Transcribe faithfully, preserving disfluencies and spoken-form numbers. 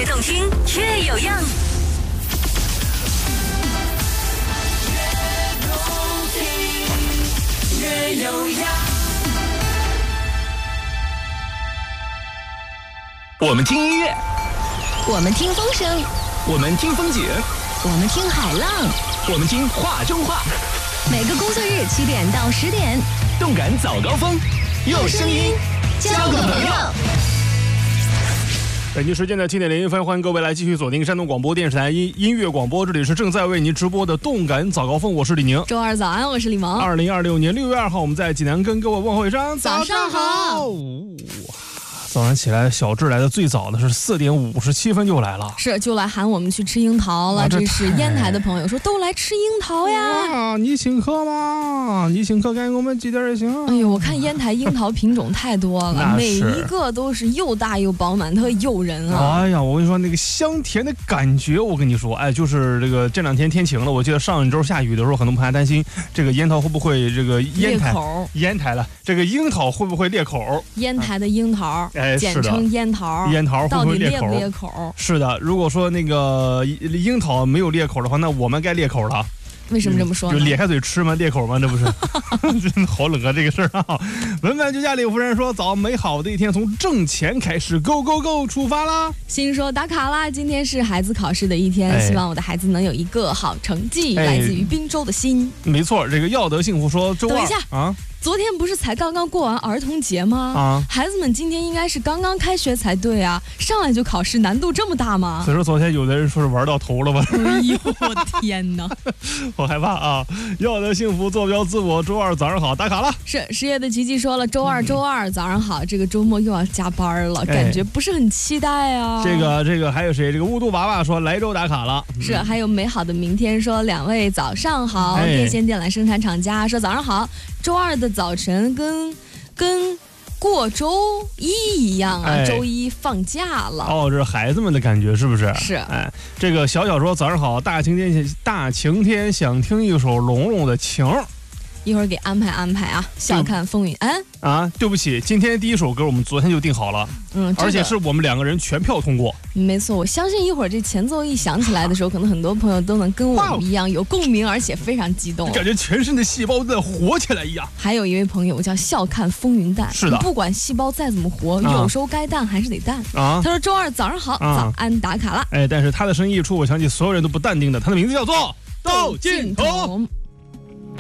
动听，越有样。越动听，越有样。 我们听音乐， 我们听风声， 我们听风景， 我们听海浪， 我们听话中话。 每个工作日七点到十点， 动感早高峰，用声音交个朋友。北京时间的七点零一分，欢迎各位来继续锁定山东广播电视台音音乐广播，这里是正在为您直播的动感早高峰，我是李宁。 周二早安，我是李萌。 二零二六年六月二号，我们在济南跟各位问候一声早上好。 早上起来，小智来的最早的是四点五十七分就来了， 是就来喊我们去吃樱桃了。啊、这, 这是烟台的朋友说都来吃樱桃呀！ 啊、你请客吗？你请客给我们寄点也行。 哎呦，我看烟台樱桃品种太多了，每一个都是又大又饱满，特诱人啊！ 哎呀，我跟你说那个香甜的感觉，我跟你说，哎，就是这个这两天天晴了，我记得上一周下雨的时候，很多朋友还担心这个烟桃会不会这个烟台烟台了，这个樱桃会不会裂口？ 烟台的樱桃。啊哎， 简称烟桃， 烟桃会不会裂口？ 到底裂不裂口？ 是的，如果说那个樱桃没有裂口的话，那我们该裂口了。 为什么这么说呢？ 就咧开嘴吃吗？裂口吗？这不是，真的好冷啊！这个事儿啊。文玩酒家李夫人说：“早，美好的一天从挣钱开始 ，Go Go Go， 出发啦！” 心说打卡啦，今天是孩子考试的一天，哎、希望我的孩子能有一个好成绩。哎、来自于滨州的心。 没错，这个耀德幸福说：“周二等一下啊。” 昨天不是才刚刚过完儿童节吗？ 啊， 孩子们今天应该是刚刚开学才对啊，上来就考试，难度这么大吗？ 所以说昨天有的人说是玩到头了吧？ 哎呦我天哪， 我害怕啊！要的幸福坐标自我，周二早上好，打卡了。 是失业的奇迹说了，周二周二早上好，这个周末又要加班了，感觉不是很期待啊。 这个这个还有谁？这个雾都娃娃说莱州打卡了。 是，还有美好的明天说两位早上好，哎、电线电缆生产厂家说早上好。周二的早晨跟跟过周一一样啊，哎、周一放假了。 哦，这是孩子们的感觉是不是？ 是。 哎，这个小小说早上好，大晴天大晴天，想听一首龙龙的情。 一会儿给安排安排啊，笑看风云安啊！对不起，今天第一首歌我们昨天就定好了，嗯，这个、而且是我们两个人全票通过。 没错，我相信一会儿这前奏一响起来的时候，可能很多朋友都能跟我们一样有共鸣，而且非常激动， 感觉全身的细胞在活起来一样。 还有一位朋友叫笑看风云淡， 是的， 不管细胞再怎么活，啊、有时候该淡还是得淡啊。他说周二早上好，啊、早安打卡了。 哎，但是他的声音一出，我想起所有人都不淡定的，他的名字叫做窦靖童。